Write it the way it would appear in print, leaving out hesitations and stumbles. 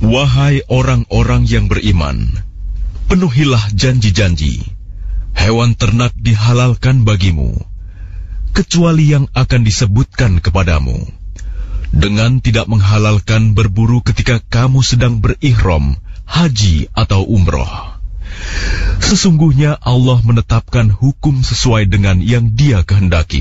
Wahai orang-orang yang beriman, penuhilah janji-janji. Hewan ternak dihalalkan bagimu, kecuali yang akan disebutkan kepadamu, dengan tidak menghalalkan berburu ketika kamu sedang berihram, haji atau umroh. Sesungguhnya Allah menetapkan hukum sesuai dengan yang Dia kehendaki.